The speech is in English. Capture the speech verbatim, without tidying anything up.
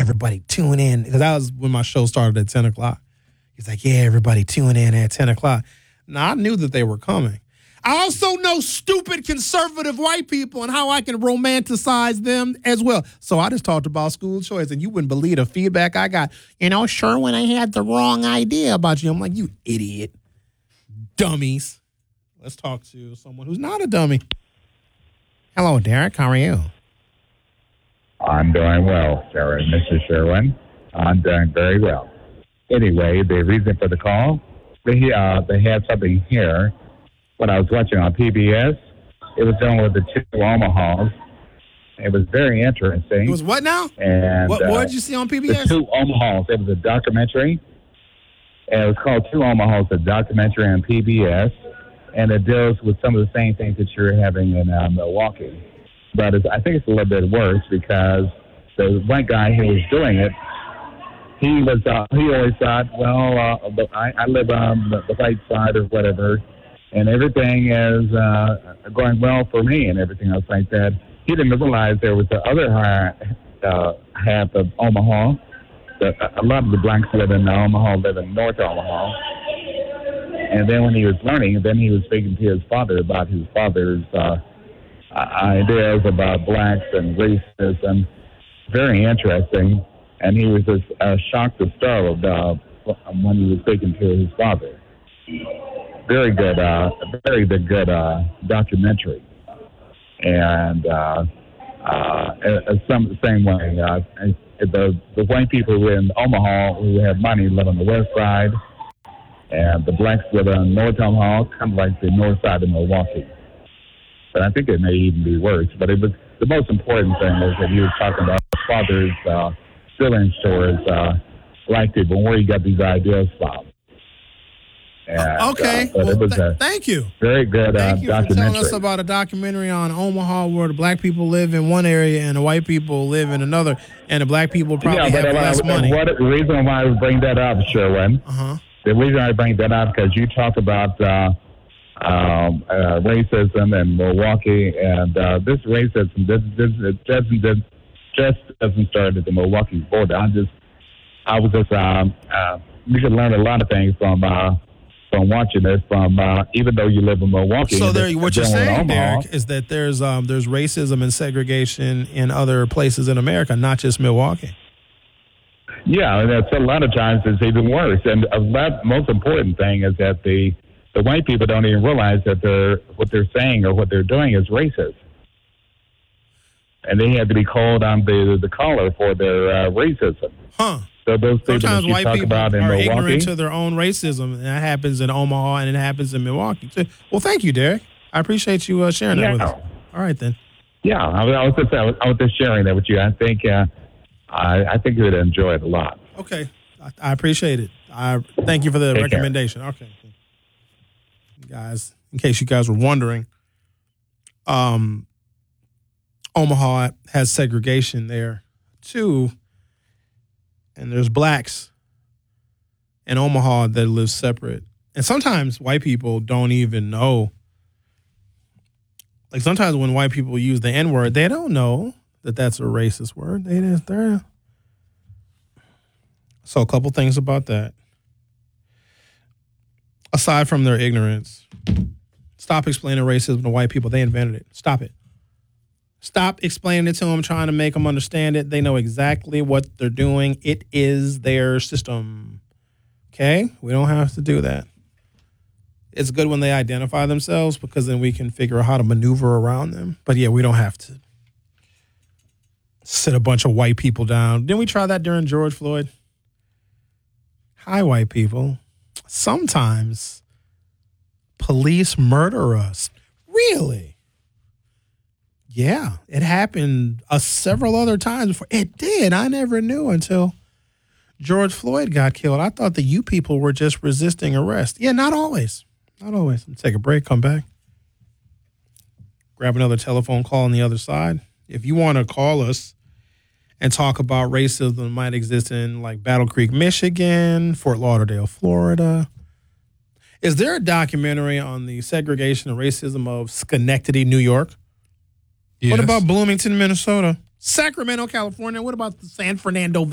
everybody tune in. Because that was when my show started at ten o'clock. He's like, yeah, everybody tune in at ten o'clock. Now, I knew that they were coming. I also know stupid conservative white people and how I can romanticize them as well. So I just talked about school choice, and you wouldn't believe the feedback I got. You know, sure, when I had the wrong idea about you. I'm like, you idiot. Dummies. Let's talk to someone who's not a dummy. Hello, Derek. How are you? I'm doing well, Sarah. Mister Sherwin. I'm doing very well. Anyway, the reason for the call, they, uh, they had something here. When I was watching on P B S, it was done with the two Omahas. It was very interesting. It was what now? And what, uh, what did you see on P B S? The two Omahas. It was a documentary. And it was called Two Omahas, a documentary on P B S. And it deals with some of the same things that you're having in uh, Milwaukee. But it's, I think it's a little bit worse because the white guy who was doing it, he was uh, he always thought, well, uh, I, I live on the, the white side or whatever, and everything is uh, going well for me and everything else like that. He didn't realize there was the other half, uh, half of Omaha. The, a lot of the blacks live in Omaha, live in North Omaha. And then when he was learning, then he was speaking to his father about his father's uh, ideas about blacks and racism. Very interesting. And he was just uh, shocked and startled uh, when he was speaking to his father. Very good, uh, very good, good uh, documentary. And uh, uh, some same way, uh, the the white people in Omaha who have money live on the west side, and the blacks live on North Omaha, kind of like the north side of Milwaukee. But I think it may even be worse. But it was the most important thing was that he was talking about his father's uh, feelings towards uh, black people and where he got these ideas from. And, okay. Uh, well, it was th- a thank you. Very good Thank uh, you for documentary. telling us about a documentary on Omaha where the black people live in one area and the white people live in another, and the black people probably yeah, but, have uh, less money. What, the reason why I bring that up, Sherwin, uh-huh. the reason I bring that up because you talk about uh, um, uh, racism in Milwaukee, and uh, this racism this, this it doesn't this just doesn't start at the Milwaukee border. I just I was just um, uh, you can learn a lot of things from. Uh, From watching this, from uh, even though you live in Milwaukee. So there, what you're saying, Omaha, Derek, is that there's um, there's racism and segregation in other places in America, not just Milwaukee. Yeah, and that's a lot of times it's even worse. And a lot, most important thing is that the the white people don't even realize that they're what they're saying or what they're doing is racist, and they have to be called on the the collar for their uh, racism. Huh. So those people Sometimes that you white talk people about in are Milwaukee, ignorant to their own racism, and that happens in Omaha and it happens in Milwaukee too. Well, thank you, Derek. I appreciate you uh, sharing yeah. that with us. All right, then. Yeah, I was, I was just I was, I was just sharing that with you. I think uh, I, I think you would enjoy it a lot. Okay, I, I appreciate it. I thank you for the Take recommendation. Care. Okay, guys, in case you guys were wondering, um, Omaha has segregation there too. And there's blacks in Omaha that live separate. And sometimes white people don't even know. Like sometimes when white people use the N-word, they don't know that that's a racist word. They just, they're... So a couple things about that. Aside from their ignorance, stop explaining racism to white people. They invented it. Stop it. Stop explaining it to them, trying to make them understand it. They know exactly what they're doing. It is their system. Okay? We don't have to do that. It's good when they identify themselves because then we can figure out how to maneuver around them. But yeah, we don't have to sit a bunch of white people down. Didn't we try that during George Floyd? Hi, white people. Sometimes police murder us. Really? Yeah, it happened uh, several other times before. It did. I never knew until George Floyd got killed. I thought that you people were just resisting arrest. Yeah, not always. Not always. Let's take a break, come back. Grab another telephone call on the other side. If you want to call us and talk about racism that might exist in like Battle Creek, Michigan, Fort Lauderdale, Florida. Is there a documentary on the segregation and racism of Schenectady, New York? Yes. What about Bloomington, Minnesota? Sacramento, California? What about the San Fernando Valley?